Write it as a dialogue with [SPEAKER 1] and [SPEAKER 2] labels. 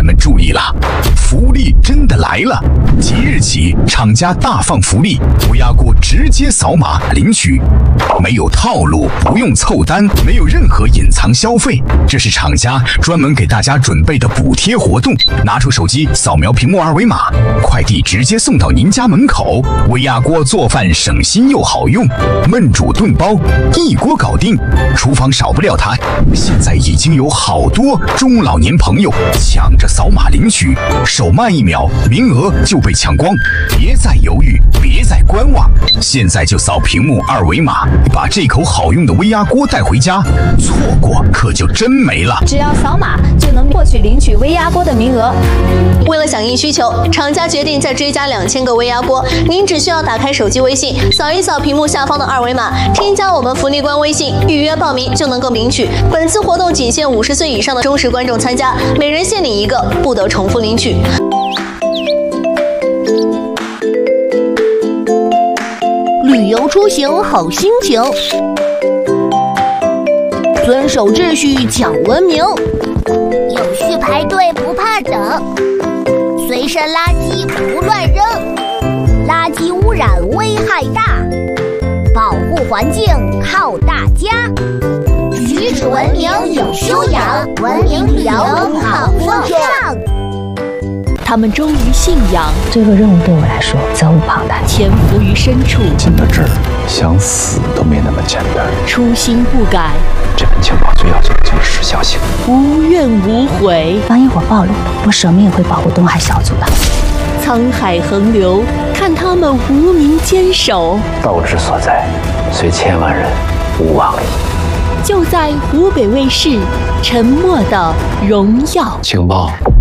[SPEAKER 1] 们注意了，福利真的来了！即日起，厂家大放福利，微压锅直接扫码领取，没有套路，不用凑单，没有任何隐藏消费，这是厂家专门给大家准备的补贴活动。拿出手机扫描屏幕二维码，快递直接送到您家门口。微压锅做饭省心又好用，焖煮炖包一锅搞定，厨房少不了它。现在已经有好多中老年朋友抢着扫码领取，手慢1秒，名额就被抢光。别再犹豫，别再观望，现在就扫屏幕二维码，把这口好用的微压锅带回家，错过可就真没了。
[SPEAKER 2] 只要扫码就能获取领取微压锅的名额。
[SPEAKER 3] 为了响应需求，厂家决定再追加2000个微压锅。您只需要打开手机微信，扫一扫屏幕下方的二维码，添加我们福利官微信，预约报名就能够领取。本次活动仅限50岁以上的忠实观众参加，每人限领1个，不得重复领取。
[SPEAKER 4] 旅游出行好心情，遵守秩序讲文明，
[SPEAKER 5] 有序排队不怕等，随身垃圾不乱扔，垃圾污染危害大，保护环境靠大家，举止文明有修养，文明旅游好风尚。
[SPEAKER 4] 他们忠于信仰，
[SPEAKER 6] 这个任务对我来说责无旁贷，
[SPEAKER 4] 潜伏于深处，
[SPEAKER 7] 进到这儿想死都没那么简单，
[SPEAKER 4] 初心不改。
[SPEAKER 7] 这份情报最要紧的就是时效性，
[SPEAKER 4] 无怨无悔。
[SPEAKER 6] 万一我暴露了，我舍命也会保护东海小组的。
[SPEAKER 4] 沧海横流，看他们无名坚守。
[SPEAKER 7] 道之所在，虽千万人，吾往矣。
[SPEAKER 4] 就在湖北卫视《沉默的荣耀》。
[SPEAKER 7] 情报